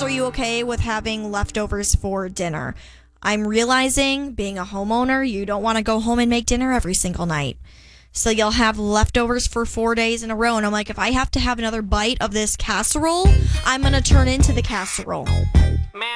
are you okay with having leftovers for dinner? I'm realizing, being a homeowner, you don't want to go home and make dinner every single night. So you'll have leftovers for 4 days in a row. And I'm like, if I have to have another bite of this casserole, I'm going to turn into the casserole.